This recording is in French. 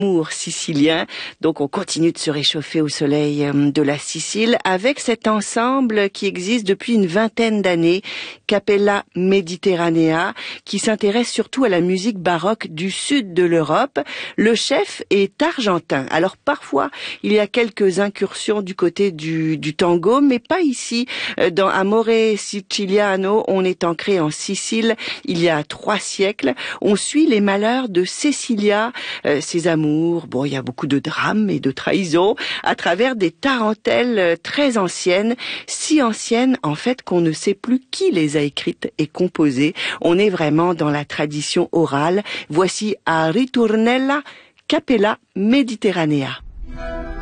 Amour sicilien. Donc on continue de se réchauffer au soleil de la Sicile avec cet ensemble qui existe depuis une vingtaine d'années, Cappella Mediterranea, qui s'intéresse surtout à la musique baroque du sud de l'Europe. Le chef est argentin. Alors parfois il y a quelques incursions du côté du tango, mais pas ici. Dans Amore Siciliano, on est ancré en Sicile il y a 3 siècles. On suit les malheurs de Cecilia, ses amours. Bon, il y a beaucoup de drames et de trahisons à travers des tarentelles très anciennes, si anciennes en fait qu'on ne sait plus qui les a écrites et composées. On est vraiment dans la tradition orale. Voici à Ritornella, Cappella Mediterranea.